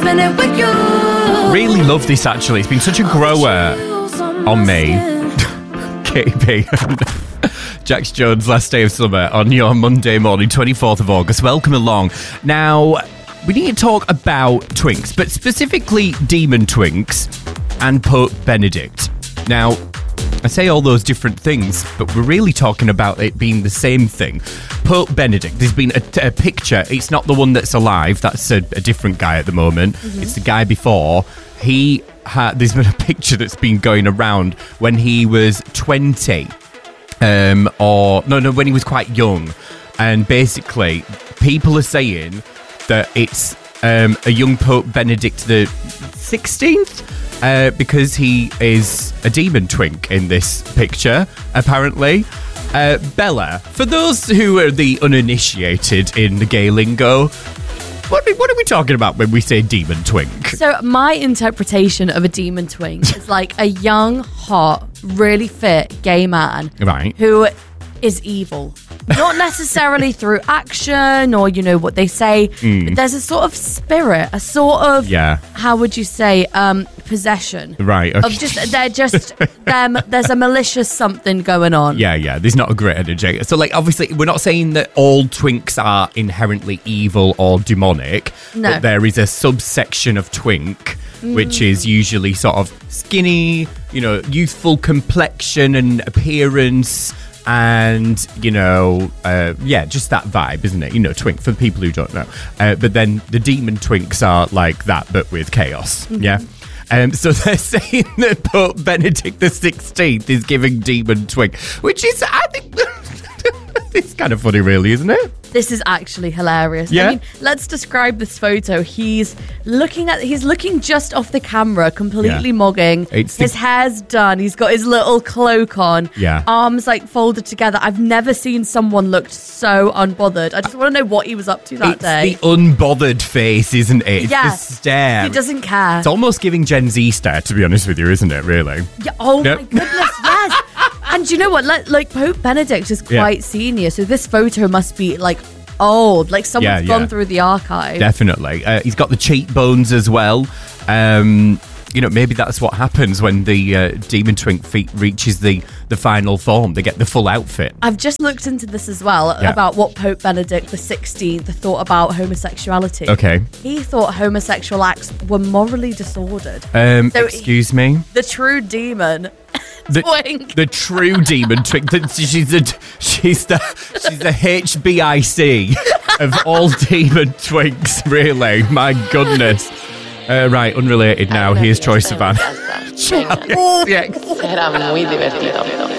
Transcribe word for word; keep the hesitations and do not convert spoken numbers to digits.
minute with you. Really love this, actually. It's been such a grower on me. Katy P. Jax Jones, Last Day of Summer on your Monday morning, twenty-fourth of August. Welcome along. Now, we need to talk about Twinks, but specifically Demon Twinks and Pope Benedict. Now, I say all those different things, but we're really talking about it being the same thing. Pope Benedict, there's been a, a picture. It's not the one that's alive. That's a, a different guy at the moment. Mm-hmm. It's the guy before. He had, there's been a picture that's been going around when he was twenty. Um, or, no, no, when he was quite young. And basically, people are saying that it's um, a young Pope Benedict the sixteenth. Uh, because he is a demon twink in this picture, apparently. Uh, Bella, for those who are the uninitiated in the gay lingo, what are, what are we talking about when we say demon twink? So my interpretation of a demon twink is like a young, hot, really fit gay man, right, who is evil. Not necessarily through action or, you know, what they say. Mm. But there's a sort of spirit, a sort of, yeah. how would you say, um, possession. Right. Okay. Of just, they're just, them, there's a malicious something going on. Yeah, yeah. There's not a great energy. So, like, obviously, we're not saying that all twinks are inherently evil or demonic. No. But there is a subsection of twink, mm. which is usually sort of skinny, you know, youthful complexion and appearance. And, you know, uh, yeah, just that vibe, isn't it? You know, twink, for people who don't know. Uh, but then the demon twinks are like that, but with chaos, mm-hmm. yeah? Um, so they're saying that Pope Benedict the sixteenth is giving demon twink, which is, I think, it's kind of funny, really, isn't it? This is actually hilarious. Yeah? I mean, let's describe this photo. He's looking at, he's looking just off the camera, completely yeah. mogging. It's the- his hair's done. He's got his little cloak on. Yeah. Arms like folded together. I've never seen someone looked so unbothered. I just want to know what he was up to that it's day. It's the unbothered face, isn't it? It's yeah. the stare. He doesn't care. It's almost giving Gen Z stare, to be honest with you, isn't it, really? Yeah. Oh, yep. my goodness, yes. And do you know what? Like, like Pope Benedict is quite yeah. senior, so this photo must be like old. Like someone's yeah, yeah. gone through the archive. Definitely. Uh, he's got the cheekbones as well. Um, you know, maybe that's what happens when the uh, demon twink feet reaches the, the final form. They get the full outfit. I've just looked into this as well yeah. about what Pope Benedict the sixteenth thought about homosexuality. Okay. He thought homosexual acts were morally disordered. Um, so excuse he, me? The true demon. The, twink. the true demon twink. The, she's the she's the she's the H B I C of all demon twinks. Really, my goodness. Uh, right, unrelated now. Here's Troye Sivan. Será muy divertido.